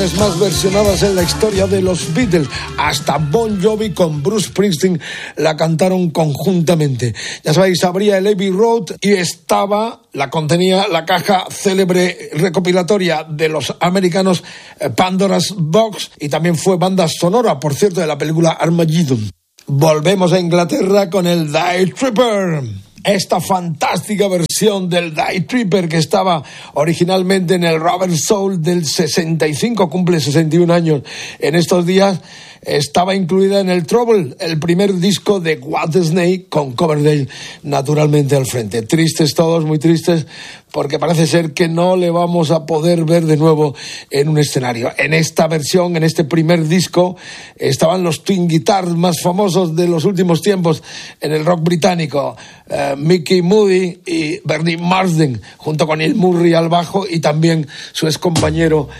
Más versionadas en la historia de los Beatles. Hasta Bon Jovi con Bruce Springsteen la cantaron conjuntamente. Ya sabéis, abría el Abbey Road y contenía la caja célebre recopilatoria de los americanos Pandora's Box, y también fue banda sonora, por cierto, de la película Armageddon. Volvemos a Inglaterra con el Die Tripper. Esta fantástica versión del Die Tripper, que estaba originalmente en el Rubber Soul del 65, cumple 61 años en estos días, estaba incluida en el Trouble, el primer disco de Whitesnake, con Coverdale naturalmente al frente. Tristes todos, muy tristes, porque parece ser que no le vamos a poder ver de nuevo en un escenario. En esta versión, en este primer disco, estaban los twin guitars más famosos de los últimos tiempos en el rock británico, Mickey Moody y Bernie Marsden, junto con Neil Murray al bajo y también su excompañero